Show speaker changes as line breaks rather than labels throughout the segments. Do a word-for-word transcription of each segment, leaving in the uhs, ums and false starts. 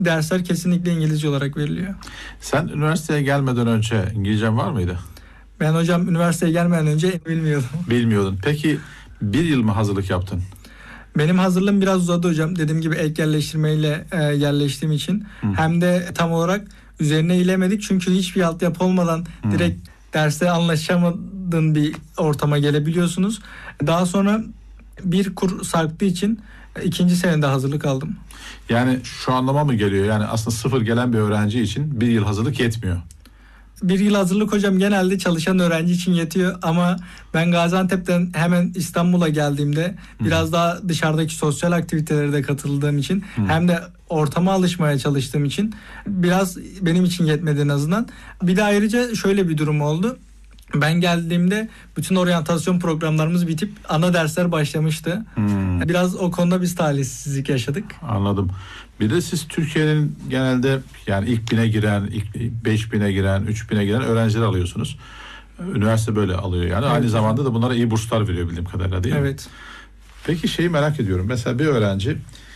dersler kesinlikle İngilizce olarak veriliyor.
Sen üniversiteye gelmeden önce İngilizcen var mıydı?
Ben hocam üniversiteye gelmeden önce bilmiyordum.
Bilmiyordun. Peki bir yıl mı hazırlık yaptın?
Benim hazırlığım biraz uzadı hocam. Dediğim gibi ek yerleştirmeyle e, yerleştiğim için. Hı. Hem de tam olarak üzerine ilemedik. Çünkü hiçbir altyapı olmadan Hı. direkt derste anlaşamadığın bir ortama gelebiliyorsunuz. Daha sonra bir kur sarktığı için ikinci senede hazırlık aldım.
Yani şu anlama mı geliyor? Yani aslında sıfır gelen bir öğrenci için bir yıl hazırlık yetmiyor.
Bir yıl hazırlık hocam genelde çalışan öğrenci için yetiyor ama ben Gaziantep'ten hemen İstanbul'a geldiğimde Hı. biraz daha dışarıdaki sosyal aktivitelere de katıldığım için Hı. hem de ortama alışmaya çalıştığım için biraz benim için yetmedi en azından. Bir de ayrıca şöyle bir durum oldu. Ben geldiğimde bütün oryantasyon programlarımız bitip ana dersler başlamıştı. Hmm. Biraz o konuda biz talihsizlik yaşadık.
Anladım. Bir de siz Türkiye'nin genelde yani ilk bine giren, ilk beş bine giren, üç bine giren öğrenciler alıyorsunuz. Üniversite böyle alıyor yani. Evet. Aynı zamanda da bunlara iyi burslar veriyor bildiğim kadarıyla, değil mi?
Evet.
Peki şeyi merak ediyorum. Mesela bir öğrenci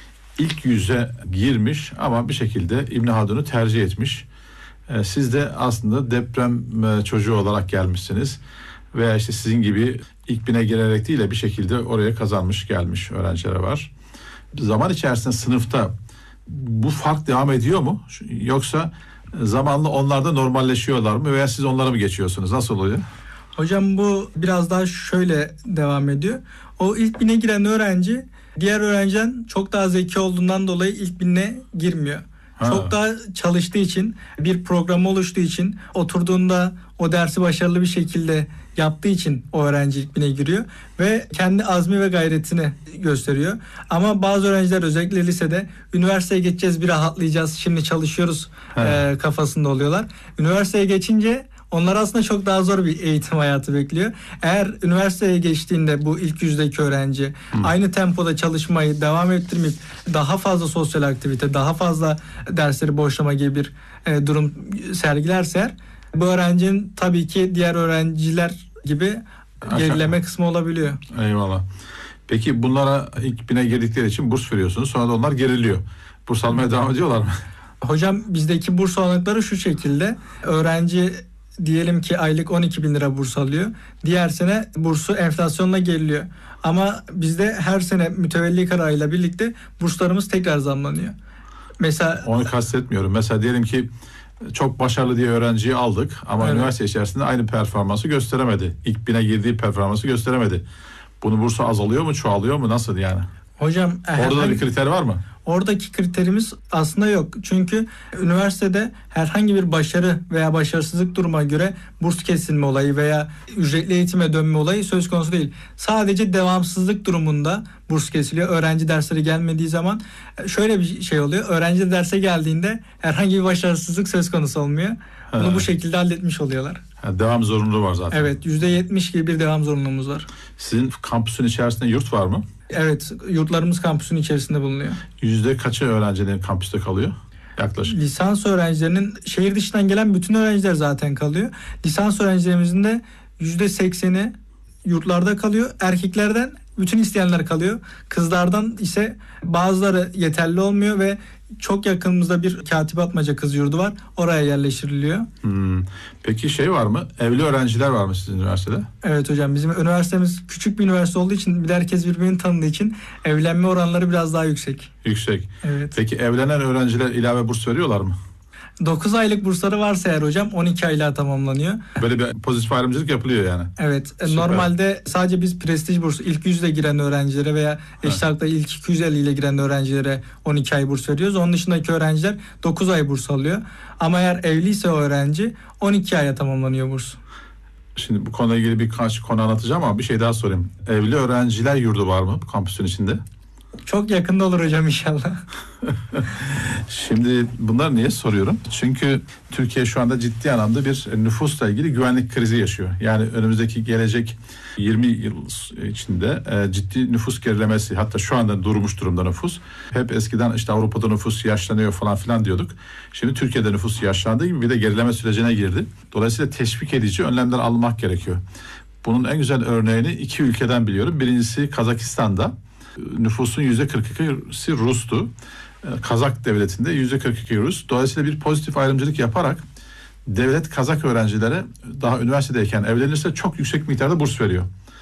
ilk yüze girmiş ama bir şekilde İbn Haldun'u tercih etmiş. Siz de aslında deprem çocuğu olarak gelmişsiniz veya işte sizin gibi ilk bine girerek değil de bir şekilde oraya kazanmış gelmiş öğrenciler var. Zaman içerisinde sınıfta bu fark devam ediyor mu? Yoksa zamanla onlar da normalleşiyorlar mı veya siz onlara mı geçiyorsunuz? Nasıl oluyor?
Hocam bu biraz daha şöyle devam ediyor. O ilk bine giren öğrenci diğer öğrenciden çok daha zeki olduğundan dolayı ilk bine girmiyor. Ha. Çok daha çalıştığı için, bir program oluştuğu için, oturduğunda o dersi başarılı bir şekilde yaptığı için o öğrenci ilk bine giriyor ve kendi azmi ve gayretini gösteriyor. Ama bazı öğrenciler özellikle lisede üniversiteye geçeceğiz, bir rahatlayacağız, şimdi çalışıyoruz e, kafasında oluyorlar. Üniversiteye geçince onlar aslında çok daha zor bir eğitim hayatı bekliyor. Eğer üniversiteye geçtiğinde bu ilk yüzdeki öğrenci Hı. aynı tempoda çalışmayı devam ettirmeyip daha fazla sosyal aktivite, daha fazla dersleri boşlama gibi bir e, durum sergilerse eğer, bu öğrencinin tabii ki diğer öğrenciler gibi gerileme kısmı olabiliyor.
Eyvallah. Peki bunlara ilk bine girdikleri için burs veriyorsunuz. Sonra da onlar geriliyor. Burs almaya devam ediyorlar mı?
Hocam bizdeki burs olanakları şu şekilde. Öğrenci diyelim ki aylık on iki bin lira burs alıyor. Diğer sene bursu enflasyonla geriliyor. Ama bizde her sene mütevelli kararıyla birlikte burslarımız tekrar zamlanıyor. Mesela
onu kastetmiyorum. Mesela diyelim ki çok başarılı diye öğrenciyi aldık ama evet. üniversite içerisinde aynı performansı gösteremedi. İlk bine girdiği performansı gösteremedi. Bunun bursu azalıyor mu, çoğalıyor mu, nasıl yani?
Hocam
orada da bir kriter var mı?
Oradaki kriterimiz aslında yok. Çünkü üniversitede herhangi bir başarı veya başarısızlık duruma göre burs kesilme olayı veya ücretli eğitime dönme olayı söz konusu değil. Sadece devamsızlık durumunda burs kesiliyor. Öğrenci dersleri gelmediği zaman şöyle bir şey oluyor. Öğrenci derse geldiğinde herhangi bir başarısızlık söz konusu olmuyor. Bunu He. bu şekilde halletmiş oluyorlar.
Ha, devam zorunluluğu var zaten.
Evet, yüzde yetmiş gibi bir devam zorunluluğumuz var.
Sizin kampüsün içerisinde yurt var mı?
Evet, yurtlarımız kampüsün içerisinde bulunuyor.
Yüzde kaçı öğrencilerin kampüste kalıyor? Yaklaşık.
Lisans öğrencilerinin, şehir dışından gelen bütün öğrenciler zaten kalıyor. Lisans öğrencilerimizin de yüzde sekseni yurtlarda kalıyor. Erkeklerden bütün isteyenler kalıyor. Kızlardan ise bazıları yeterli olmuyor ve çok yakınımızda bir Katibe Atmaca kız yurdu var. Oraya yerleştiriliyor.
Hmm. Peki şey var mı? Evli öğrenciler var mı sizin üniversitede?
Evet hocam, bizim üniversitemiz küçük bir üniversite olduğu için bir de herkes birbirini tanıdığı için evlenme oranları biraz daha yüksek.
Yüksek.
Evet.
Peki evlenen öğrenciler ilave burs veriyorlar mı?
dokuz aylık bursları varsa eğer hocam on iki aylığa tamamlanıyor.
Böyle bir pozitif ayrımcılık yapılıyor yani.
Evet. Süper. Normalde sadece biz prestij bursu ilk yüzle giren öğrencilere veya eşit ağırlıkta ilk iki yüz elli ile giren öğrencilere on iki ay burs veriyoruz. Onun dışındaki öğrenciler dokuz ay burs alıyor. Ama eğer evliyse o öğrenci on iki aya tamamlanıyor burs.
Şimdi bu konuyla ilgili birkaç konu anlatacağım ama bir şey daha sorayım. Evli öğrenciler yurdu var mı kampüsün içinde?
Çok yakında olur hocam inşallah.
Şimdi bunları niye soruyorum? Çünkü Türkiye şu anda ciddi anlamda bir nüfusla ilgili güvenlik krizi yaşıyor. Yani önümüzdeki gelecek yirmi yıl içinde ciddi nüfus gerilemesi, hatta şu anda durmuş durumda nüfus. Hep eskiden işte Avrupa'da nüfus yaşlanıyor falan filan diyorduk. Şimdi Türkiye'de nüfus yaşlandığı gibi bir de gerileme sürecine girdi. Dolayısıyla teşvik edici önlemler almak gerekiyor. Bunun en güzel örneğini iki ülkeden biliyorum. Birincisi Kazakistan'da. Nüfusun yüzde kırk ikisi Rus'tu. Kazak devletinde yüzde kırk iki Rus. Dolayısıyla bir pozitif ayrımcılık yaparak devlet Kazak öğrencilere daha üniversitedeyken evlenirse çok yüksek miktarda burs veriyor.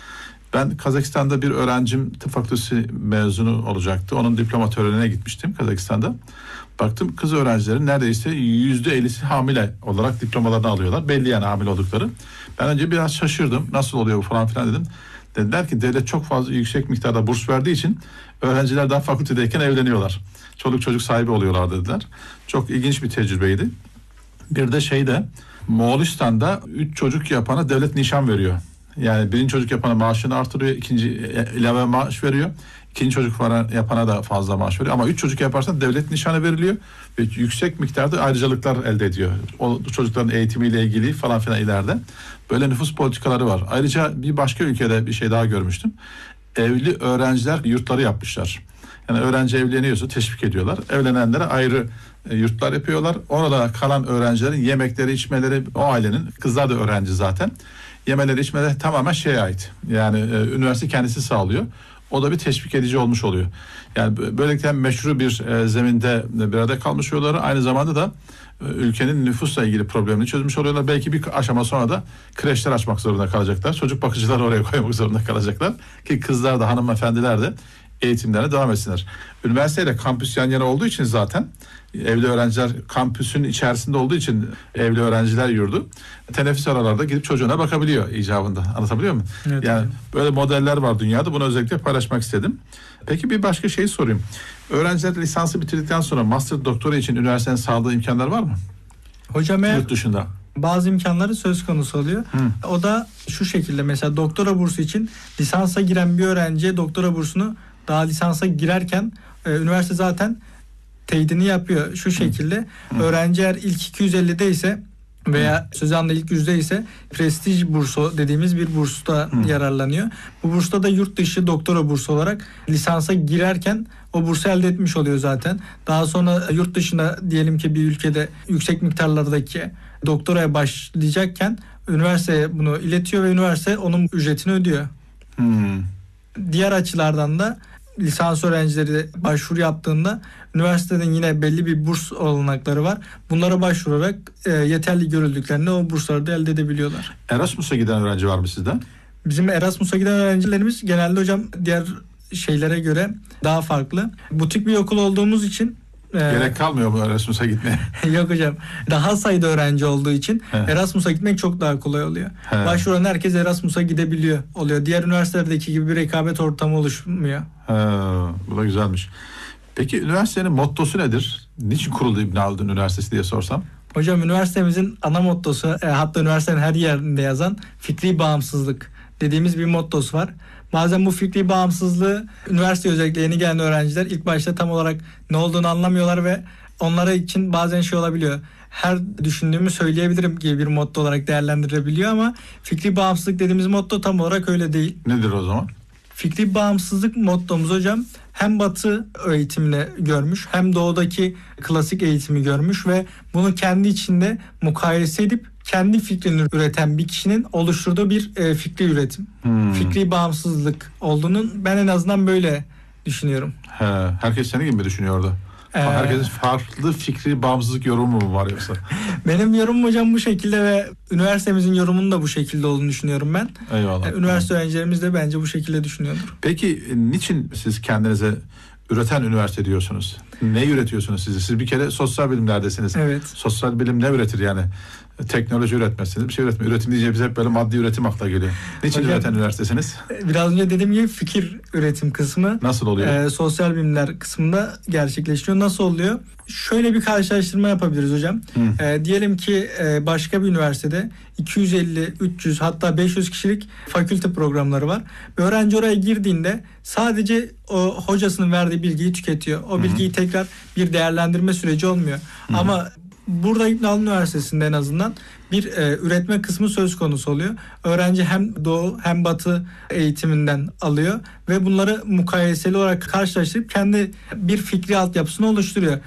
Ben Kazakistan'da bir öğrencim tıp fakültesi mezunu olacaktı. Onun diploma törenine gitmiştim Kazakistan'da. Baktım kız öğrencilerin neredeyse yüzde ellisi hamile olarak diplomalarını alıyorlar. Belli yani hamile oldukları. Ben önce biraz şaşırdım. Nasıl oluyor bu falan filan dedim. Dediler ki devlet çok fazla yüksek miktarda burs verdiği için öğrenciler daha fakültedeyken evleniyorlar. Çoluk çocuk sahibi oluyorlar dediler. Çok ilginç bir tecrübeydi. Bir de şeyde Moğolistan'da üç çocuk yapana devlet nişan veriyor. Yani birinci çocuk yapana maaşını artırıyor, ikinci ilave maaş veriyor. İkinci çocuk yapana da fazla maaş veriyor. Ama üç çocuk yaparsan devlet nişanı veriliyor ve yüksek miktarda ayrıcalıklar elde ediyor. O çocukların eğitimiyle ilgili falan filan ileride. Böyle nüfus politikaları var. Ayrıca bir başka ülkede bir şey daha görmüştüm. Evli öğrenciler yurtları yapmışlar. Yani öğrenci evleniyorsa teşvik ediyorlar. Evlenenlere ayrı e, yurtlar yapıyorlar. Orada kalan öğrencilerin yemekleri, içmeleri, o ailenin, kızlar da öğrenci zaten. Yemeleri, içmeleri tamamen şeye ait. Yani e, üniversite kendisi sağlıyor. O da bir teşvik edici olmuş oluyor. Yani böylelikle meşru bir e, zeminde bir arada kalmış oluyorlar. Aynı zamanda da e, ülkenin nüfusla ilgili problemini çözmüş oluyorlar. Belki bir aşama sonra da kreşler açmak zorunda kalacaklar. Çocuk bakıcıları oraya koymak zorunda kalacaklar. Ki kızlar da hanımefendiler de eğitimlerine devam etsinler. Üniversiteyle kampüs yan yana olduğu için zaten evli öğrenciler kampüsün içerisinde olduğu için evli öğrenciler yurdu teneffüs aralarda gidip çocuğuna bakabiliyor icabında. Anlatabiliyor muyum?
Evet,
yani
evet.
Böyle modeller var dünyada. Bunu özellikle paylaşmak istedim. Peki bir başka şey sorayım. Öğrenciler lisansı bitirdikten sonra master doktora için üniversitenin sağladığı imkanlar var mı?
Hocam eğer
Yurt dışında.
bazı imkanları söz konusu oluyor. Hı. O da şu şekilde, mesela doktora bursu için lisansa giren bir öğrenciye doktora bursunu daha lisansa girerken e, üniversite zaten teyidini yapıyor. Şu şekilde Hı. öğrenci eğer ilk iki yüz ellide ise veya söz anlamda ilk yüzde ise prestij bursu dediğimiz bir bursta Hı. yararlanıyor. Bu bursta da yurt dışı doktora bursu olarak lisansa girerken o bursu elde etmiş oluyor zaten. Daha sonra yurt dışında diyelim ki bir ülkede yüksek miktarlardaki doktoraya başlayacakken üniversiteye bunu iletiyor ve üniversite onun ücretini ödüyor.
Hmm.
Diğer açılardan da lisans öğrencileri başvuru yaptığında üniversitenin yine belli bir burs olanakları var. Bunlara başvurarak e, yeterli görüldüklerinde o bursları da elde edebiliyorlar.
Erasmus'a giden öğrenci var mı sizden?
Bizim Erasmus'a giden öğrencilerimiz genelde hocam diğer şeylere göre daha farklı. Butik bir okul olduğumuz için
gerek kalmıyor mu Erasmus'a gitmeye?
Yok hocam. Daha sayıda öğrenci olduğu için
He.
Erasmus'a gitmek çok daha kolay oluyor.
He.
Başvuran herkes Erasmus'a gidebiliyor oluyor. Diğer üniversitelerdeki gibi bir rekabet ortamı oluşmuyor.
He, bu da güzelmiş. Peki üniversitenin mottosu nedir? Niçin kuruldu İbn Haldun Üniversitesi diye sorsam?
Hocam üniversitemizin ana mottosu, e, hatta üniversitenin her yerinde yazan fikri bağımsızlık dediğimiz bir mottosu var. Bazen bu fikri bağımsızlığı üniversite özellikle yeni gelen öğrenciler ilk başta tam olarak ne olduğunu anlamıyorlar ve onlara için bazen şey olabiliyor. Her düşündüğümü söyleyebilirim gibi bir motto olarak değerlendirebiliyor ama fikri bağımsızlık dediğimiz motto tam olarak öyle değil.
Nedir o zaman?
Fikri bağımsızlık mottomuz hocam hem Batı eğitimini görmüş hem Doğu'daki klasik eğitimi görmüş ve bunu kendi içinde mukayese edip kendi fikrini üreten bir kişinin oluşturduğu bir e, fikri üretim. Hmm. Fikri bağımsızlık olduğunu ben en azından böyle düşünüyorum.
He, herkes senin gibi mi düşünüyordu? Ee, Herkesin farklı fikri bağımsızlık yorumu mu var yoksa?
Benim yorumum hocam bu şekilde ve üniversitemizin yorumunun da bu şekilde olduğunu düşünüyorum ben.
Eyvallah.
Ee, üniversite öğrencilerimiz de bence bu şekilde düşünüyordur.
Peki niçin siz kendinize üreten üniversite diyorsunuz? Ne üretiyorsunuz siz? Siz bir kere sosyal bilimlerdesiniz.
Evet.
Sosyal bilim ne üretir yani? Teknoloji üretmezsiniz. Bir şey üretmiyor. Üretim deyince bize hep böyle maddi üretim akla geliyor. Niçin Hocam, üreten üniversitesiniz?
Biraz önce dediğim gibi fikir üretim kısmı.
Nasıl oluyor?
E, sosyal bilimler kısmında gerçekleşiyor. Nasıl oluyor? Şöyle bir karşılaştırma yapabiliriz hocam. E, diyelim ki e, başka bir üniversitede iki yüz elli, üç yüz hatta beş yüz kişilik fakülte programları var. Bir öğrenci oraya girdiğinde sadece o hocasının verdiği bilgiyi tüketiyor. O bilgiyi Hı-hı. tekrar bir değerlendirme süreci olmuyor. Hı-hı. Ama burada İbn Haldun Üniversitesi'nde en azından bir e, üretme kısmı söz konusu oluyor. Öğrenci hem Doğu hem Batı eğitiminden alıyor ve bunları mukayeseli olarak karşılaştırıp kendi bir fikri altyapısını oluşturuyor.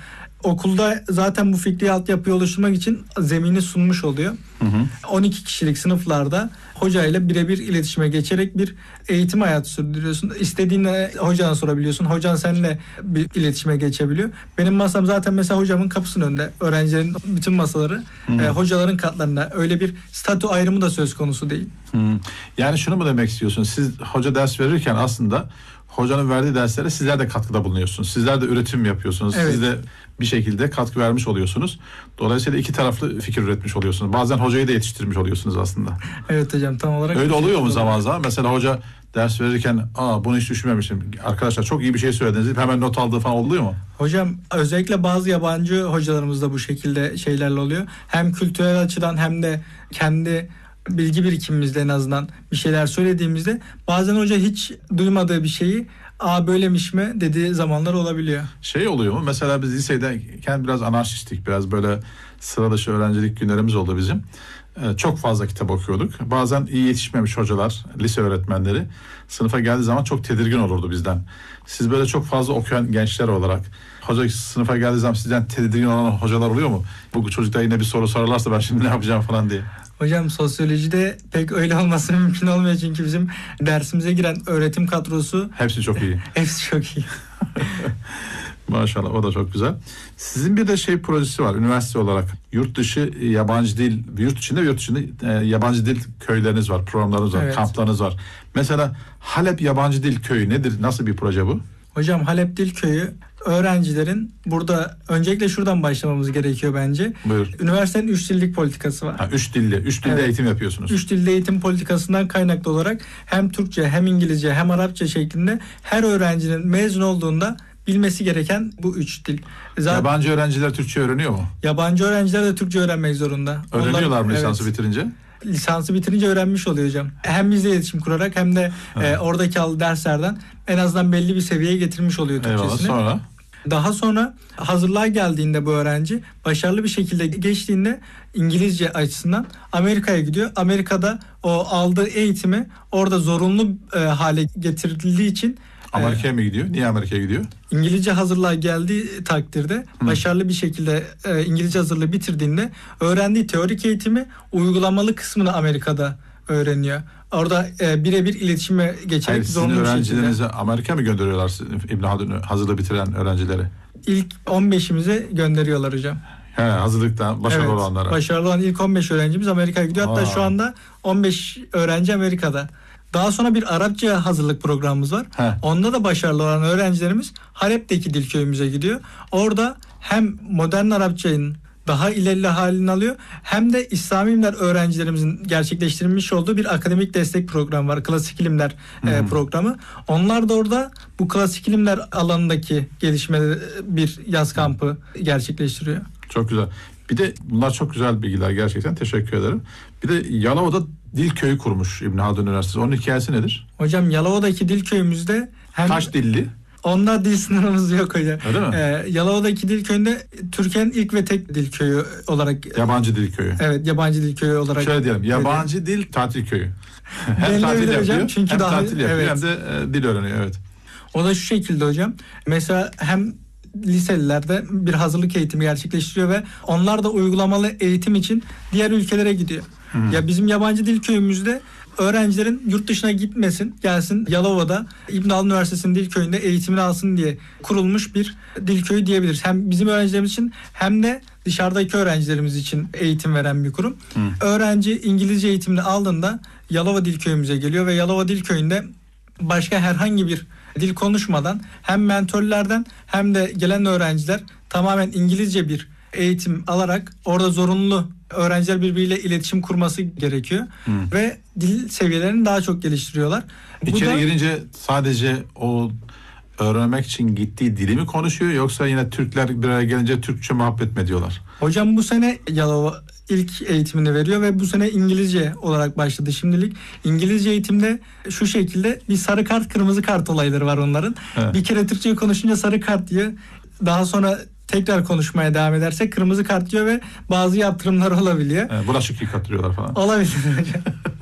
okulda zaten bu fikri altyapıyı oluşturmak için zemini sunmuş oluyor.
Hı hı.
on iki kişilik sınıflarda hocayla birebir iletişime geçerek bir eğitim hayatı sürdürüyorsun. İstediğinde hocana sorabiliyorsun. Hocan seninle bir iletişime geçebiliyor. Benim masam zaten mesela hocamın kapısının önünde. Öğrencilerin bütün masaları e, hocaların katlarında. Öyle bir statü ayrımı da söz konusu değil.
Hı. Yani şunu mu demek istiyorsunuz? Siz hoca ders verirken aslında hocanın verdiği derslere sizler de katkıda bulunuyorsunuz. Sizler de üretim yapıyorsunuz.
Evet.
Siz de bir şekilde katkı vermiş oluyorsunuz. Dolayısıyla iki taraflı fikir üretmiş oluyorsunuz. Bazen hocayı da yetiştirmiş oluyorsunuz aslında.
Evet hocam, tam olarak.
Öyle oluyor mu zaman zaman? Mesela hoca ders verirken aa bunu hiç düşünmemiştim. Arkadaşlar çok iyi bir şey söylediniz deyip hemen not aldığı falan oluyor mu?
Hocam özellikle bazı yabancı hocalarımız da bu şekilde şeylerle oluyor. Hem kültürel açıdan hem de kendi bilgi birikimimizde en azından bir şeyler söylediğimizde bazen hoca hiç duymadığı bir şeyi aa böylemiş mi dediği zamanlar olabiliyor.
Şey oluyor mu? Mesela biz lisedeyken biraz anarşistik, biraz böyle sıra dışı öğrencilik günlerimiz oldu bizim. Ee, çok fazla kitap okuyorduk. Bazen iyi yetişmemiş hocalar, lise öğretmenleri sınıfa geldiği zaman çok tedirgin olurdu bizden. Siz böyle çok fazla okuyan gençler olarak hoca sınıfa geldiği zaman sizden tedirgin olan hocalar oluyor mu? Bu çocuklar yine bir soru sorarlarsa ben şimdi ne yapacağım falan diye.
Hocam sosyolojide pek öyle olması mümkün olmuyor çünkü bizim dersimize giren öğretim kadrosu
hepsi çok iyi.
hepsi çok iyi.
Maşallah, o da çok güzel. Sizin bir de şey projesi var üniversite olarak. Yurt dışı yabancı dil, yurt içinde ve yurt dışında e, yabancı dil köyleriniz var, programlarınız var,
Evet.
kamplarınız var. Mesela Halep Yabancı Dil Köyü nedir? Nasıl bir proje bu?
Hocam Halep Dil Köyü öğrencilerin burada öncelikle şuradan başlamamız gerekiyor bence.
Buyur.
Üniversitenin üç dillik politikası var.
Ha, üç dilli, üç dilde
Evet.
eğitim yapıyorsunuz.
Üç dilde eğitim politikasından kaynaklı olarak hem Türkçe hem İngilizce hem Arapça şeklinde her öğrencinin mezun olduğunda bilmesi gereken bu üç dil. Zaten
Yabancı öğrenciler Türkçe öğreniyor mu?
yabancı öğrenciler de Türkçe öğrenmek zorunda.
Öğreniyorlar
Onlar-
mı lisansı
evet.
bitirince?
Lisansı bitirince öğrenmiş oluyor hocam. Hem bizle iletişim kurarak hem de e, oradaki aldığı derslerden en azından belli bir seviyeye getirmiş oluyor
Eyvallah,
Türkçesini.
sonra?
Daha sonra hazırlığa geldiğinde bu öğrenci başarılı bir şekilde geçtiğinde İngilizce açısından Amerika'ya gidiyor. Amerika'da o aldığı eğitimi orada zorunlu e, hale getirildiği için
Amerika'ya mı gidiyor? Niye Amerika'ya gidiyor?
İngilizce hazırlığa geldiği takdirde
Hı.
başarılı bir şekilde e, İngilizce hazırlığı bitirdiğinde öğrendiği teorik eğitimi uygulamalı kısmını Amerika'da öğreniyor. Orada e, birebir iletişime geçerek
Hayır, sizin
zorunlu bir şekilde.
öğrencilerinizi Amerika mı gönderiyorlar İbn Haldun hazırlığı bitiren öğrencileri?
İlk on beşimize gönderiyorlar hocam.
He, hazırlıktan başarılı
Evet,
olanlara.
başarılı olan ilk on beş öğrencimiz Amerika'ya gidiyor. Hatta
Aa.
şu anda on beş öğrenci Amerika'da. Daha sonra bir Arapça hazırlık programımız var.
He.
Onda da başarılı olan öğrencilerimiz Halep'teki dil köyümüze gidiyor. Orada hem modern Arapçanın daha ilerli halini alıyor hem de İslami ilimler öğrencilerimizin gerçekleştirilmiş olduğu bir akademik destek programı var. Klasik ilimler e, programı. Onlar da orada bu klasik ilimler alanındaki gelişmede bir yaz kampı gerçekleştiriyor.
Çok güzel. Bir de bunlar çok güzel bilgiler gerçekten. Teşekkür ederim. Bir de Yalova'da dil köyü kurmuş İbn Haldun Üniversitesi. Onun hikayesi nedir?
Hocam Yalova'daki dil köyümüzde hem
Kaç dilli?
onda dil sınırımız yok hocam.
Öyle mi?
Ee, Yalova'daki dil köyünde Türkiye'nin ilk ve tek dil köyü olarak
Yabancı dil köyü.
evet yabancı dil köyü olarak
Şöyle diyelim. Yabancı dil tatil köyü. Hem
Denilebilir
tatil yapıyor,
hocam, çünkü
hem
daha-
tatil yapıyor
evet.
hem de e, dil öğreniyor. Evet.
O da şu şekilde hocam. Mesela hem liselilerde bir hazırlık eğitimi gerçekleştiriyor ve onlar da uygulamalı eğitim için diğer ülkelere gidiyor.
Hmm.
Ya bizim yabancı dil köyümüzde öğrencilerin yurt dışına gitmesin, gelsin Yalova'da İbn Haldun Üniversitesi'nin dil köyünde eğitimini alsın diye kurulmuş bir dil köyü diyebiliriz. Hem bizim öğrencilerimiz için hem de dışarıdaki öğrencilerimiz için eğitim veren bir kurum.
Hı.
Öğrenci İngilizce eğitimini aldığında Yalova Dil Köyümüze geliyor ve Yalova Dil Köyü'nde başka herhangi bir dil konuşmadan hem mentörlerden hem de gelen öğrenciler tamamen İngilizce bir eğitim alarak orada zorunlu öğrenciler birbiriyle iletişim kurması gerekiyor.
Hı.
Ve dil seviyelerini daha çok geliştiriyorlar. Bu
İçeri
da-
girince sadece o öğrenmek için gittiği dili mi konuşuyor yoksa yine Türkler bir araya gelince Türkçe muhabbet mi ediyorlar?
Hocam bu sene Yalova ilk eğitimini veriyor ve bu sene İngilizce olarak başladı şimdilik. İngilizce eğitimde şu şekilde bir sarı kart kırmızı kart olayları var onların.
Evet.
Bir kere Türkçe konuşunca sarı kart diyor. Daha sonra tekrar konuşmaya devam ederse kırmızı kart diyor ve bazı yaptırımlar olabiliyor.
He, bulaşık yıkatıyorlar falan.
Olabilir hocam.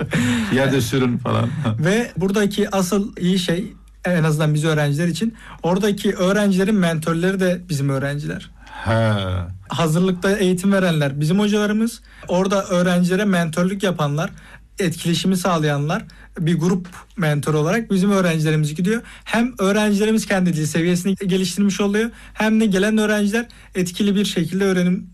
Yerde sürün falan.
Ve buradaki asıl iyi şey en azından biz öğrenciler için oradaki öğrencilerin mentörleri de bizim öğrenciler.
He.
Hazırlıkta eğitim verenler bizim hocalarımız. Orada öğrencilere mentörlük yapanlar, etkileşimi sağlayanlar, bir grup mentor olarak bizim öğrencilerimiz gidiyor. Hem öğrencilerimiz kendi dil seviyesini geliştirmiş oluyor, hem de gelen öğrenciler etkili bir şekilde öğrenim